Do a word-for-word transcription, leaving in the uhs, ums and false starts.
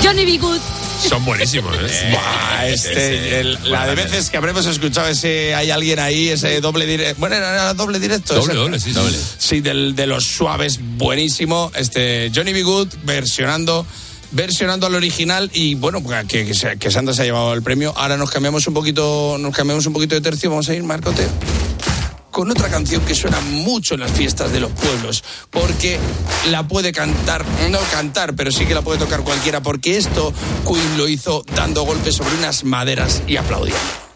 Johnny B. Good. Son buenísimos, ¿eh? Buah, este, el, la de veces que habremos escuchado ese hay alguien ahí, ese doble directo. Bueno, era doble directo. Doble, ese, doble, sí, doble. Sí, del, de los suaves, buenísimo. Este, Johnny B. Good versionando. versionando al original y bueno, que, que, se, que Sandra se ha llevado el premio. Ahora nos cambiamos un poquito, nos cambiamos un poquito de tercio. Vamos a ir, Marcote, con otra canción que suena mucho en las fiestas de los pueblos, porque la puede cantar, no cantar, pero sí que la puede tocar cualquiera, porque esto Queen lo hizo dando golpes sobre unas maderas y aplaudiendo.